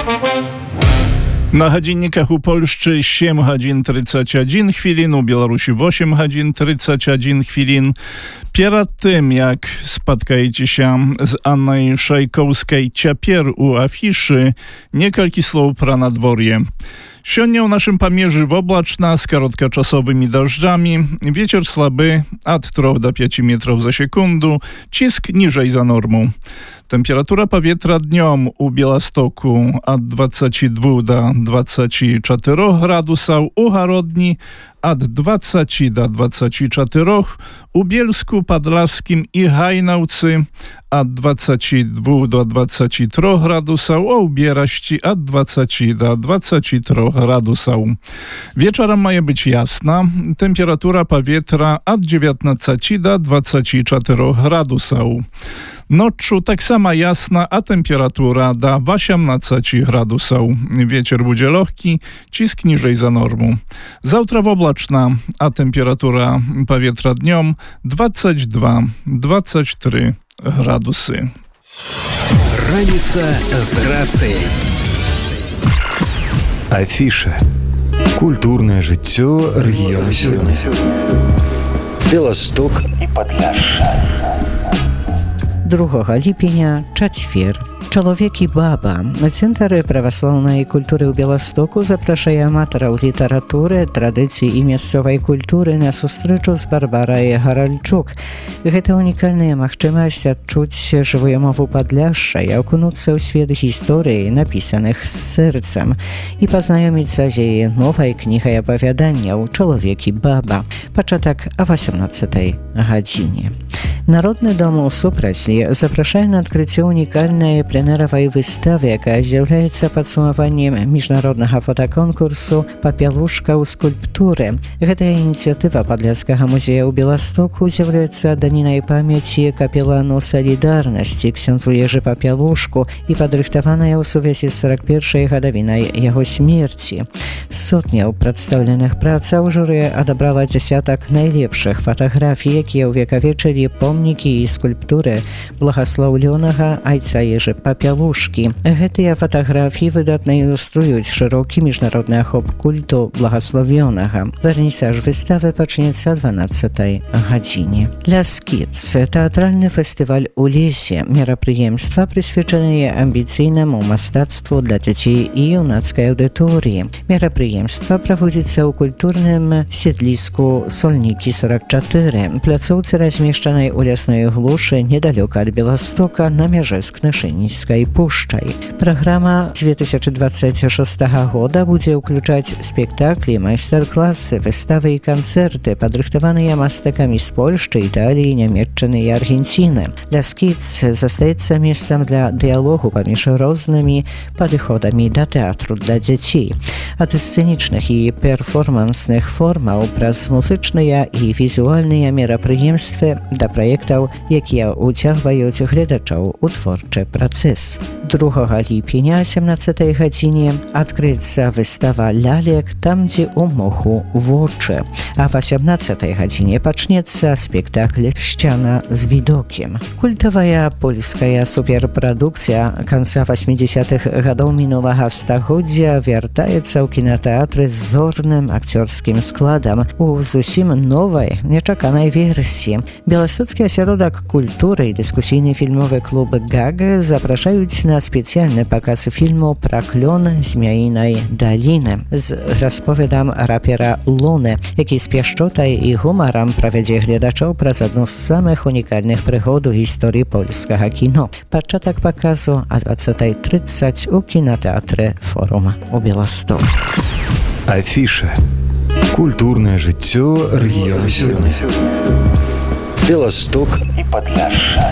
На гадзінніках у Польшчы 7 гадзін 31 хвілін, у Беларусі 8 гадзін 31 хвілін. Перад тым, як спаткаецеся з Аннай Шайкоўскай цяпер у афішы, некалькі слоў пра надвор'е. Сёння ў нашым памежжы воблачна з кароткачасовымі дажджамі, вецер слабы ад 3 до 5 метров за секунду, ціск ніжэй за норму. Температура паветра днём у Беластоку ад 22 до 24 градусаў, у Гародні ад 20 до 24, у Бельску, Падласскім і Гайнаўцы ад 22 до 23 градусаў, а ў Берашці ад 20 до 23 градусаў. Вечарам мае быць ясна, температура паветра ад 19 до 24 градусаў. Ноччу таксама ясна, а температура до 18 градусаў. Вецер будзе лёгкі, ціск ніжэй за норму. Заўтра воблачна, а температура паветра днём 22-23 градусы. Раніца з рацыяй. Афіша. Культурнае жыццё рэгіёну сёння. Беласток і Падляшша. 2 ліпеня, чацвер. Чалавек і баба. Цэнтр праваслаўнай культуры ў Беластоку запрашае аматараў літаратуры, традыцый і мясцовай культуры на сустрэчу з Барбарай Гаральчук. Гэта унікальная магчымасць адчуць жывую мову Падляшша і акунуцца ў свет гісторыі, напісаных з сэрцам, і пазнаёміцца з яе новай кнігай апавяданняў «Чалавек і баба». Пачатак о 18 гадзіне. Народны дом у Супраслі запрашае на адкрыццё унікальнай пленэравай выставы, якая з'яўляецца падсумаваннем міжнароднага фотаконкурсу «Папялушка ў скульптуры». Гэтая ініцыятыва Падляшскага музея ў Беластоку з'яўляецца данінай памяці капелану салідарнасці ксёндзу Ежы Папялушку і падрыхтаваная ў сувязі з 41-й гадавінай яго смерці. Сотняў прадстаўленых працаў журы адабрала дзясятак найлепшых фатаграфій, якія ўвекавечылі помнікі і скульптуры благаслаўлёнага айца Ежы Папялушкі. Гэтыя фатаграфіі выдатна ілюструюць шырокі міжнародны ахоп культу благаславёнага. Вернісаж выставы пачнецца о 12 гадзіне. Ляс Кідс – тэатральны фестываль у лесе. Мерапрыемства прысвечаныя амбіцыйнаму мастацтву для дзяцей і юнацкай аўдыторыі. Мерапрыемства праводзіцца ў культурным седліску Сольнікі 44, пляцоўцы, размешчанай у лясной глушы недалёка ад Беластока на мяжы з Кнышыніцкай пушчай. Праграма 2026 года будзе ўключаць спектаклі, майстар-класы, выставы і канцэрты, падрыхтаваныя мастакамі з Польшчы, Італіі, Нямецчыны і Аргенціны. Ляс Кідс застаецца месцам для дыялогу паміж рознымі падыходамі да тэатру для дзяцей. Ад сцэнічных і перформансных формаў праз музычныя і візуальныя мерапрыемствы да праектаў, якія ўцягваюць гледачоў у творчы працэс. 2 ліпеня о 17 гадзіне адкрыецца выстава лялек «Там, дзе ў моху вочы». А о 18 гадзіне пачнецца спектакль «Шчана з відокім». Культавая польская суперпрадукцыя канца 80-х гадоў мінулага стагоддзя вяртаецца ў кінатэатры з зорным акцёрскім складам у зусім новай, нечаканай версіі. Беластоцкі асяродак культуры і дыскусійны фільмовы клуб «Гаг» запрашаюць на спецыяльны паказ фільму пра клён Змяінай даліны з расповедам рапера Луны, які з пяшчотай і гумарам правядзе гледачоў праз адну з самых унікальных прыгод у гісторыі польскага кіно. Пачатак паказу о 20:30 у кінатэатры «Форум» у Беластоку. Афіша. Культурнае жыццё рэгіёну сёння. Беласток і Падляшша.